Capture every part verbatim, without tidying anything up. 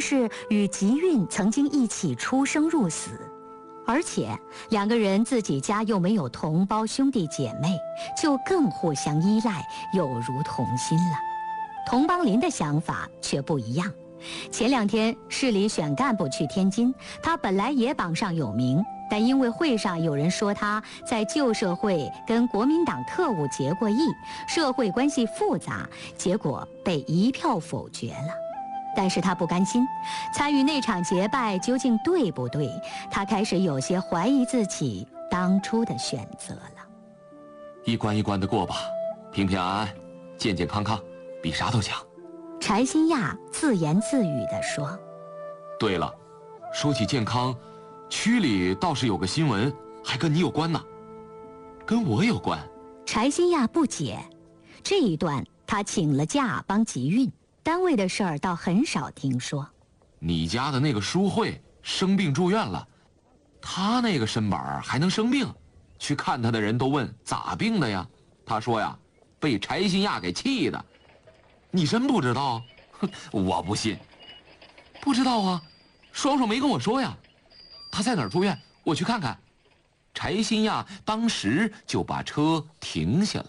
是与吉运曾经一起出生入死，而且两个人自己家又没有同胞兄弟姐妹，就更互相依赖，有如同心了。佟邦林的想法却不一样。前两天市里选干部去天津，他本来也榜上有名，但因为会上有人说他在旧社会跟国民党特务结过义，社会关系复杂，结果被一票否决了。但是他不甘心，参与那场结拜究竟对不对？他开始有些怀疑自己当初的选择了。 一关一关的过吧，平平安安，健健康康，比啥都强。 柴新亚自言自语地说。 对了，说起健康，区里倒是有个新闻，还跟你有关呢。跟我有关？ 柴新亚不解。这一段他请了假帮吉运，单位的事儿倒很少听说。 你家的那个淑慧生病住院了，她那个身板还能生病？去看她的人都问咋病的呀？她说呀，被柴新亚给气的。你真不知道？哼，我不信。不知道啊，双双没跟我说呀。他在哪儿住院？我去看看。柴新亚当时就把车停下了。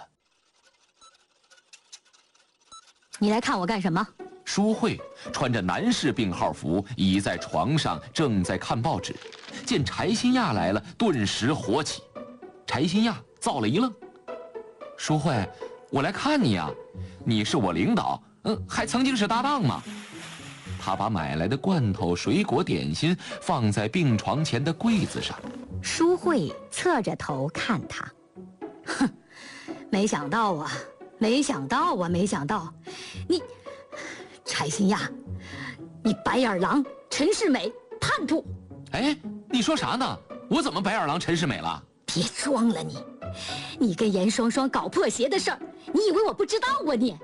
你来看我干什么？ 淑慧穿着男士病号服，倚在床上，正在看报纸。见柴新亚来了，顿时火起。柴新亚造了一愣：“淑慧，我来看你呀，你是我领导，嗯，还曾经是搭档嘛。”他把买来的罐头、水果、点心放在病床前的柜子上。 淑慧侧着头看他，哼，没想到啊，没想到啊，没想到，你，柴新亚，你白眼狼陈世美叛徒。 哎，你说啥呢？我怎么白眼狼陈世美了？ 别装了你，你跟严双双搞破鞋的事儿，你以为我不知道啊你？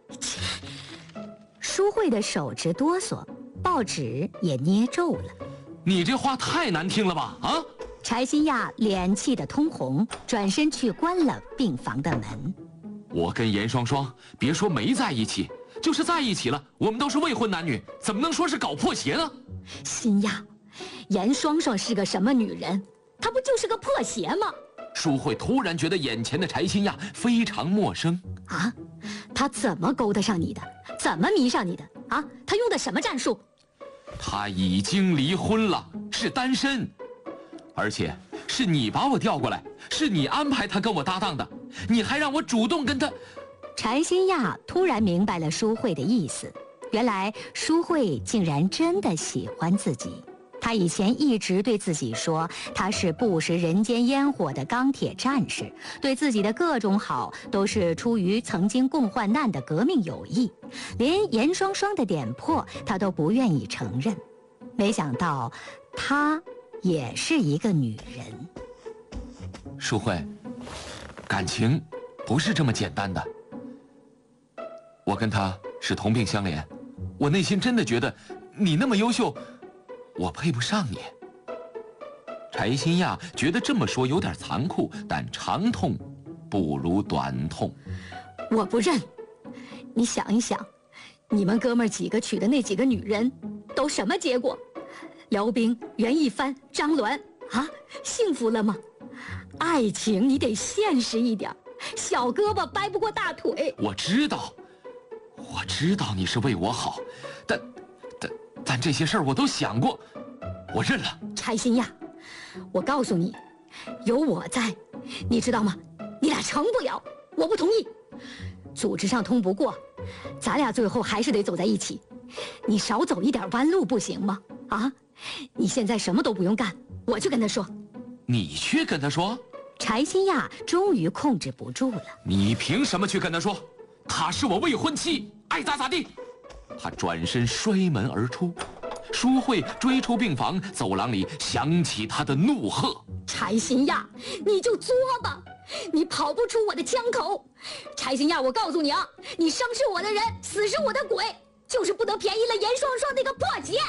淑慧的手直哆嗦，报纸也捏皱了。 你这话太难听了吧？啊！ 柴新亚脸气得通红，转身去关了病房的门。 我跟严双双别说没在一起，就是在一起了，我们都是未婚男女，怎么能说是搞破鞋呢？ 新亚，严双双是个什么女人？她不就是个破鞋吗？ 淑慧突然觉得眼前的柴新亚非常陌生。 啊，她怎么勾搭上你的？怎么迷上你的？啊，她用的什么战术？ 她已经离婚了，是单身，而且是你把我调过来，是你安排她跟我搭档的，你还让我主动跟她。 柴新亚突然明白了淑慧的意思，原来淑慧竟然真的喜欢自己。他以前一直对自己说，他是不食人间烟火的钢铁战士，对自己的各种好都是出于曾经共患难的革命友谊，连严双双的点破他都不愿意承认。没想到，她也是一个女人。 淑慧，感情不是这么简单的。我跟她是同病相怜，我内心真的觉得你那么优秀，我配不上你。柴新亚觉得这么说有点残酷，但长痛不如短痛。 我不认。你想一想，你们哥们儿几个娶的那几个女人，都什么结果？辽兵、袁一帆、张鸾啊，幸福了吗？爱情你得现实一点，小胳膊掰不过大腿。 我知道，我知道你是为我好，但但但这些事儿我都想过，我认了。 柴新亚，我告诉你，有我在，你知道吗？你俩成不了，我不同意。组织上通不过，咱俩最后还是得走在一起。你少走一点弯路不行吗？啊，你现在什么都不用干，我去跟他说。 你去跟他说？ 柴新亚终于控制不住了。 你凭什么去跟他说？她是我未婚妻，爱咋咋地。他转身摔门而出。淑慧追出病房，走廊里响起他的怒喝： 柴新亚，你就作吧，你跑不出我的枪口。柴新亚，我告诉你啊，你生是我的人，死是我的鬼，就是不得便宜了严双双那个破鞋。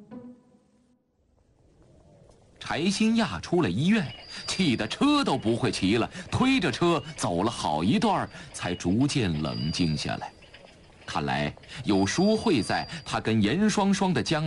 柴新亚出了医院，气得车都不会骑了，推着车走了好一段，才逐渐冷静下来。看来有淑慧在，他跟严双双的将